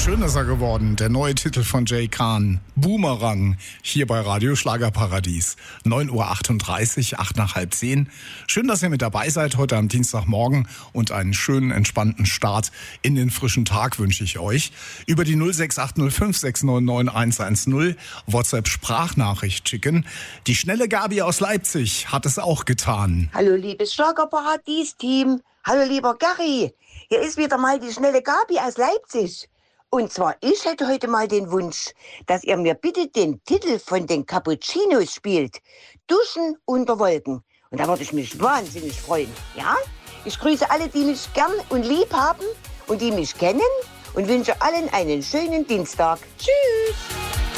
Schön ist er geworden, der neue Titel von Jay Khan, Boomerang, hier bei Radio Schlagerparadies. 9:38 Uhr, 8 nach halb 10. Schön, dass ihr mit dabei seid heute am Dienstagmorgen und einen schönen, entspannten Start in den frischen Tag wünsche ich euch. Über die 06805699110 WhatsApp-Sprachnachricht schicken. Die schnelle Gabi aus Leipzig hat es auch getan. Hallo liebes Schlagerparadies-Team. Hallo lieber Gary. Hier ist wieder mal die schnelle Gabi aus Leipzig. Und zwar, ich hätte heute mal den Wunsch, dass ihr mir bitte den Titel von den Cappuccinos spielt. Duschen unter Wolken. Und da würde ich mich wahnsinnig freuen. Ja? Ich grüße alle, die mich gern und lieb haben und die mich kennen und wünsche allen einen schönen Dienstag. Tschüss!